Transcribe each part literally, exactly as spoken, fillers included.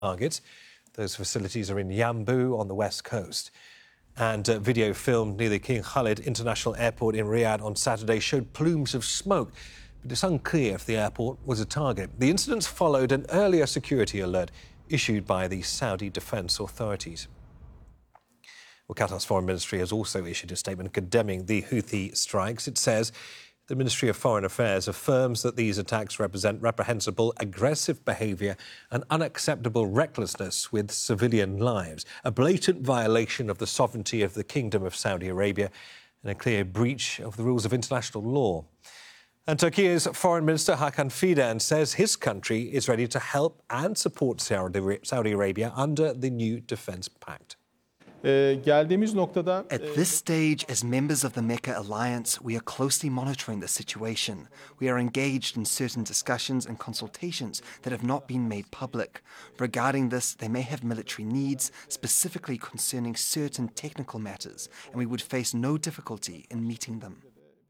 targets. Those facilities are in Yanbu on the west coast. And uh, video filmed near the King Khalid International Airport in Riyadh on Saturday showed plumes of smoke, but it's unclear if the airport was a target. The incidents followed an earlier security alert issued by the Saudi Defence Authorities. Well, Qatar's foreign ministry has also issued a statement condemning the Houthi strikes. It says the Ministry of Foreign Affairs affirms that these attacks represent reprehensible, aggressive behaviour and unacceptable recklessness with civilian lives, a blatant violation of the sovereignty of the Kingdom of Saudi Arabia and a clear breach of the rules of international law. And Turkey's Foreign Minister Hakan Fidan says his country is ready to help and support Saudi Arabia under the new defence pact. At this stage, as members of the Mecca Alliance, we are closely monitoring the situation. We are engaged in certain discussions and consultations that have not been made public. Regarding this, they may have military needs, specifically concerning certain technical matters, and we would face no difficulty in meeting them.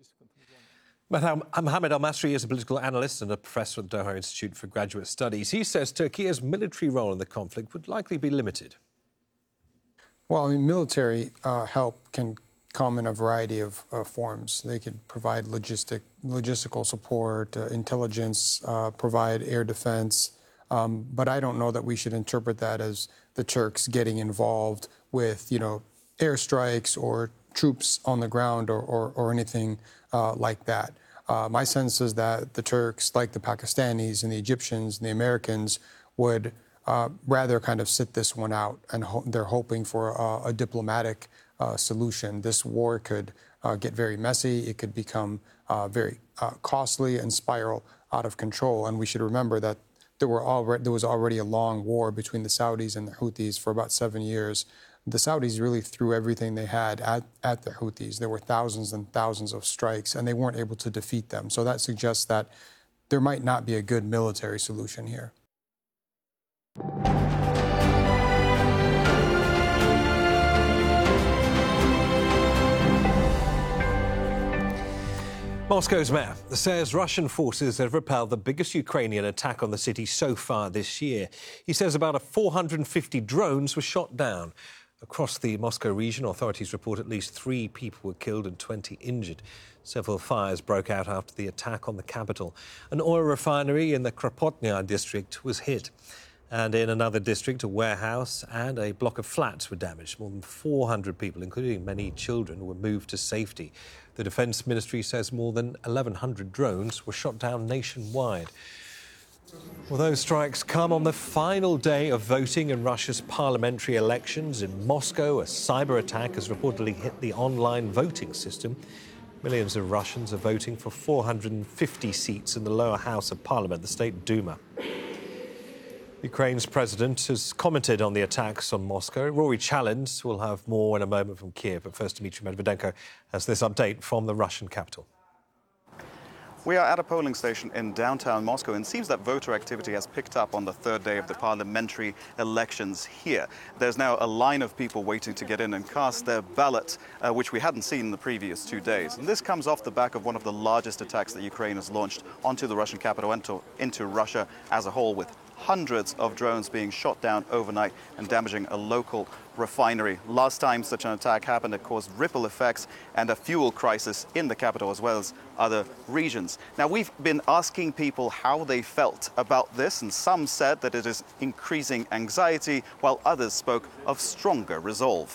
Mohammed Al-Masri is a political analyst and a professor at the Doha Institute for Graduate Studies. He says Turkey's military role in the conflict would likely be limited. Well, I mean, military uh, help can come in a variety of uh, forms. They could provide logistic, logistical support, uh, intelligence, uh, provide air defense. Um, but I don't know that we should interpret that as the Turks getting involved with, you know, airstrikes or troops on the ground or, or, or anything uh, like that. Uh, my sense is that the Turks, like the Pakistanis and the Egyptians and the Americans, would Uh, rather kind of sit this one out, and ho they're hoping for uh, a diplomatic uh, solution. This war could uh, get very messy. It could become uh, very uh, costly and spiral out of control. And we should remember that there were already there was already a long war between the Saudis and the Houthis for about seven years. The Saudis really threw everything they had at, at the Houthis. There were thousands and thousands of strikes, and they weren't able to defeat them. So that suggests that there might not be a good military solution here. Moscow's mayor says Russian forces have repelled the biggest Ukrainian attack on the city so far this year. He says about four hundred fifty drones were shot down. Across the Moscow region, authorities report at least three people were killed and twenty injured. Several fires broke out after the attack on the capital. An oil refinery in the Kropotnya district was hit. And in another district, a warehouse and a block of flats were damaged. More than four hundred people, including many children, were moved to safety. The Defence Ministry says more than eleven hundred drones were shot down nationwide. Well, those strikes come on the final day of voting in Russia's parliamentary elections. In Moscow, a cyber attack has reportedly hit the online voting system. Millions of Russians are voting for four hundred fifty seats in the lower house of parliament, the State Duma. Ukraine's president has commented on the attacks on Moscow. Rory Challens will have more in a moment from Kiev. But first, Dmitry Medvedenko has this update from the Russian capital. We are at a polling station in downtown Moscow, and it seems that voter activity has picked up on the third day of the parliamentary elections here. There's now a line of people waiting to get in and cast their ballot, uh, which we hadn't seen in the previous two days. And this comes off the back of one of the largest attacks that Ukraine has launched onto the Russian capital and to, into Russia as a whole, with hundreds of drones being shot down overnight and damaging a local refinery. Last time such an attack happened, it caused ripple effects and a fuel crisis in the capital as well as other regions. Now, we've been asking people how they felt about this, and some said that it is increasing anxiety, while others spoke of stronger resolve.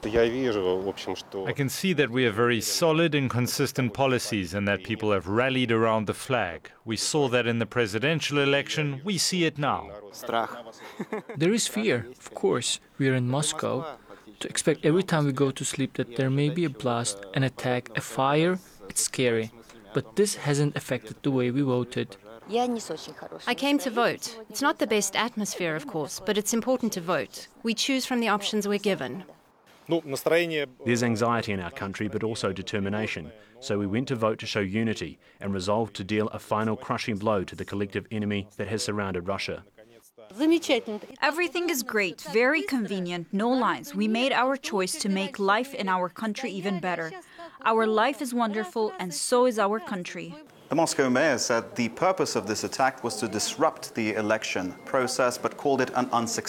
I can see that we have very solid and consistent policies and that people have rallied around the flag. We saw that in the presidential election. We see it now. There is fear, of course. We are in Moscow. To expect every time we go to sleep that there may be a blast, an attack, a fire, it's scary. But this hasn't affected the way we voted. I came to vote. It's not the best atmosphere, of course, but it's important to vote. We choose from the options we're given. There's anxiety in our country, but also determination. So we went to vote to show unity and resolved to deal a final crushing blow to the collective enemy that has surrounded Russia. Everything is great, very convenient, no lines. We made our choice to make life in our country even better. Our life is wonderful, and so is our country. The Moscow mayor said the purpose of this attack was to disrupt the election process, but called it an unsuccessful